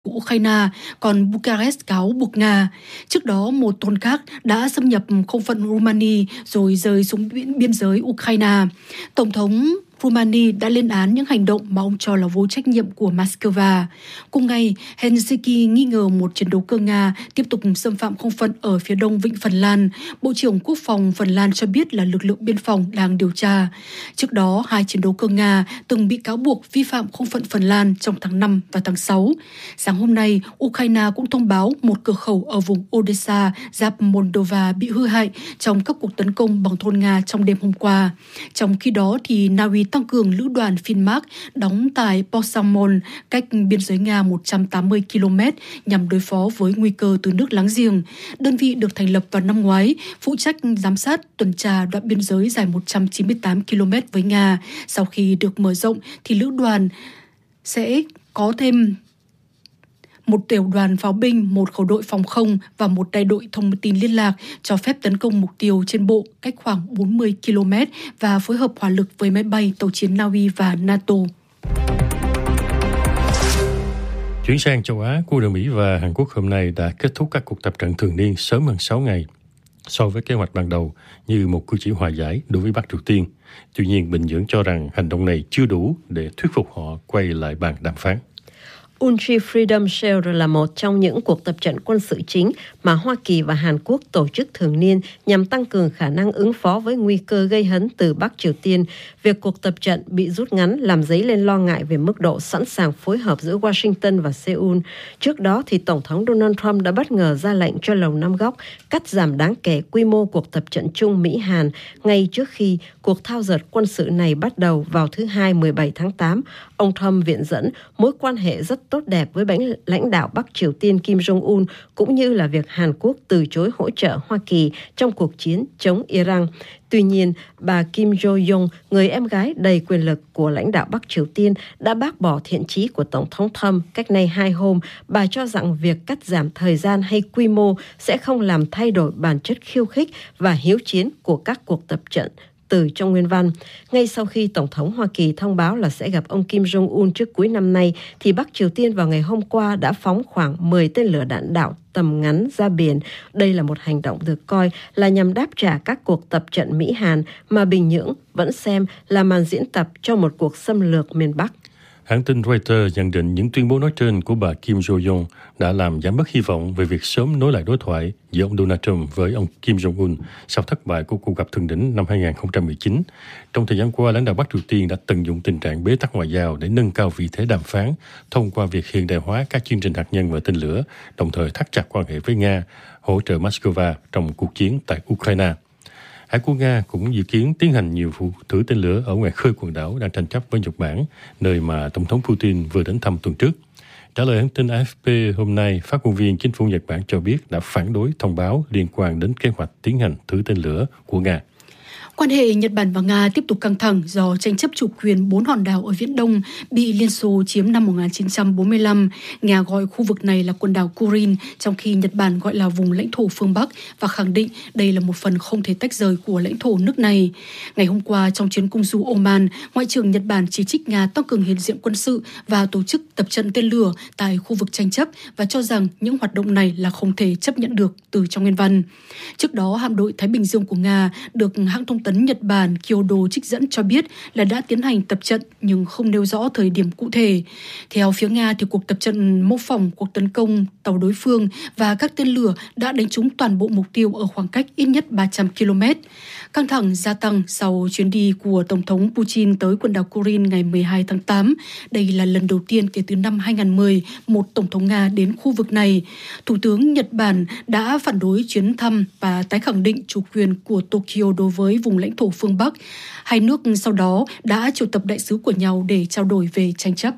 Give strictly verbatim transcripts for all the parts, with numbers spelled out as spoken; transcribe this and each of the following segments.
của Ukraine, còn Bucharest cáo buộc Nga. Trước đó, một tôn khác đã xâm nhập không phận Romania rồi rơi xuống biên giới Ukraine. Tổng thống Romania đã lên án những hành động mà ông cho là vô trách nhiệm của Moscow. Cùng ngày, Helsinki nghi ngờ một chiến đấu cơ Nga tiếp tục xâm phạm không phận ở phía đông vịnh Phần Lan. Bộ trưởng Quốc phòng Phần Lan cho biết là lực lượng biên phòng đang điều tra. Trước đó, hai chiến đấu cơ Nga từng bị cáo buộc vi phạm không phận Phần Lan trong tháng năm và tháng sáu. Sáng hôm nay, Ukraine cũng thông báo một cửa khẩu ở vùng Odessa, giáp Moldova bị hư hại trong các cuộc tấn công bằng drone Nga trong đêm hôm qua. Trong khi đó, thì Na Uy tăng cường lữ đoàn Finnmark đóng tại Posamon, cách biên giới Nga một trăm tám mươi ki lô mét nhằm đối phó với nguy cơ từ nước láng giềng. Đơn vị được thành lập vào năm ngoái, phụ trách giám sát tuần tra đoạn biên giới dài một trăm chín mươi tám ki lô mét với Nga. Sau khi được mở rộng, thì lữ đoàn sẽ có thêm một tiểu đoàn pháo binh, một khẩu đội phòng không và một đại đội thông tin liên lạc, cho phép tấn công mục tiêu trên bộ cách khoảng bốn mươi ki lô mét và phối hợp hỏa lực với máy bay, tàu chiến Na Uy và NATO. Chuyển sang châu Á, quân đội Mỹ và Hàn Quốc hôm nay đã kết thúc các cuộc tập trận thường niên sớm hơn sáu ngày so với kế hoạch ban đầu, như một cử chỉ hòa giải đối với Bắc Triều Tiên. Tuy nhiên, Bình Nhưỡng cho rằng hành động này chưa đủ để thuyết phục họ quay lại bàn đàm phán. Ulchi Freedom Shield là một trong những cuộc tập trận quân sự chính mà Hoa Kỳ và Hàn Quốc tổ chức thường niên nhằm tăng cường khả năng ứng phó với nguy cơ gây hấn từ Bắc Triều Tiên. Việc cuộc tập trận bị rút ngắn làm dấy lên lo ngại về mức độ sẵn sàng phối hợp giữa Washington và Seoul. Trước đó, thì Tổng thống Donald Trump đã bất ngờ ra lệnh cho Lầu Năm Góc cắt giảm đáng kể quy mô cuộc tập trận chung Mỹ-Hàn ngay trước khi cuộc thao dượt quân sự này bắt đầu vào thứ Hai mười bảy tháng tám. Ông Trump viện dẫn mối quan hệ rất tốt đẹp với lãnh đạo Bắc Triều Tiên Kim Jong-un, cũng như là việc Hàn Quốc từ chối hỗ trợ Hoa Kỳ trong cuộc chiến chống Iran. Tuy nhiên, bà Kim Jo-young, người em gái đầy quyền lực của lãnh đạo Bắc Triều Tiên, đã bác bỏ thiện chí của Tổng thống Trump cách nay hai hôm. Bà cho rằng việc cắt giảm thời gian hay quy mô sẽ không làm thay đổi bản chất khiêu khích và hiếu chiến của các cuộc tập trận từ trong nguyên văn. Ngay sau khi Tổng thống Hoa Kỳ thông báo là sẽ gặp ông Kim Jong-un trước cuối năm nay, thì Bắc Triều Tiên vào ngày hôm qua đã phóng khoảng mười tên lửa đạn đạo tầm ngắn ra biển. Đây là một hành động được coi là nhằm đáp trả các cuộc tập trận Mỹ-Hàn mà Bình Nhưỡng vẫn xem là màn diễn tập cho một cuộc xâm lược miền Bắc. Hãng tin Reuters nhận định những tuyên bố nói trên của bà Kim Jo-young đã làm giảm bớt hy vọng về việc sớm nối lại đối thoại giữa ông Donald Trump với ông Kim Jong-un sau thất bại của cuộc gặp thượng đỉnh năm hai không một chín. Trong thời gian qua, lãnh đạo Bắc Triều Tiên đã tận dụng tình trạng bế tắc ngoại giao để nâng cao vị thế đàm phán thông qua việc hiện đại hóa các chương trình hạt nhân và tên lửa, đồng thời thắt chặt quan hệ với Nga, hỗ trợ Moscow trong cuộc chiến tại Ukraine. Hải quân Nga cũng dự kiến tiến hành nhiều vụ thử tên lửa ở ngoài khơi quần đảo đang tranh chấp với Nhật Bản, nơi mà Tổng thống Putin vừa đến thăm tuần trước. Trả lời hãng tin a ép pê hôm nay, phát ngôn viên chính phủ Nhật Bản cho biết đã phản đối thông báo liên quan đến kế hoạch tiến hành thử tên lửa của Nga. Quan hệ Nhật Bản và Nga tiếp tục căng thẳng do tranh chấp chủ quyền bốn hòn đảo ở Viễn Đông bị Liên Xô chiếm năm một nghìn chín trăm bốn mươi lăm. Nga gọi khu vực này là quần đảo Kurin, trong khi Nhật Bản gọi là vùng lãnh thổ phương Bắc và khẳng định đây là một phần không thể tách rời của lãnh thổ nước này. Ngày hôm qua, trong chuyến công du Oman, Ngoại trưởng Nhật Bản chỉ trích Nga tăng cường hiện diện quân sự và tổ chức tập trận tên lửa tại khu vực tranh chấp và cho rằng những hoạt động này là không thể chấp nhận được từ trong nguyên văn. Trước đó, hạm đội Thái Bình Dương của Nga được hãng thông tấn Nhật Bản Kyodo trích dẫn cho biết là đã tiến hành tập trận nhưng không nêu rõ thời điểm cụ thể. Theo phía Nga, thì cuộc tập trận mô phỏng cuộc tấn công tàu đối phương và các tên lửa đã đánh trúng toàn bộ mục tiêu ở khoảng cách ít nhất ba trăm ki lô mét. Căng thẳng gia tăng sau chuyến đi của Tổng thống Putin tới quần đảo Kurin ngày mười hai tháng tám. Đây là lần đầu tiên kể từ năm hai không một không một Tổng thống Nga đến khu vực này. Thủ tướng Nhật Bản đã phản đối chuyến thăm và tái khẳng định chủ quyền của Tokyo đối với vùng lãnh thổ phương Bắc. Hai nước sau đó đã triệu tập đại sứ của nhau để trao đổi về tranh chấp.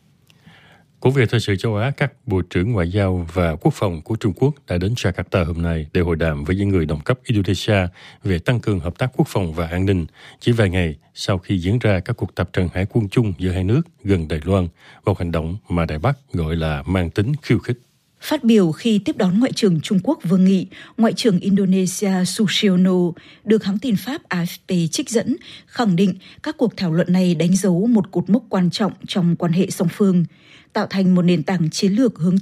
Cũng về thời sự châu Á, các bộ trưởng ngoại giao và quốc phòng của Trung Quốc đã đến Jakarta hôm nay để hội đàm với những người đồng cấp Indonesia về tăng cường hợp tác quốc phòng và an ninh, chỉ vài ngày sau khi diễn ra các cuộc tập trận hải quân chung giữa hai nước gần Đài Loan, một hành động mà Đài Bắc gọi là mang tính khiêu khích. Phát biểu khi tiếp đón Ngoại trưởng Trung Quốc Vương Nghị, Ngoại trưởng Indonesia Susiono được hãng tin Pháp a ép pê trích dẫn, khẳng định các cuộc thảo luận này đánh dấu một cột mốc quan trọng trong quan hệ song phương. tạo thành một nền tảng chiến lược hướng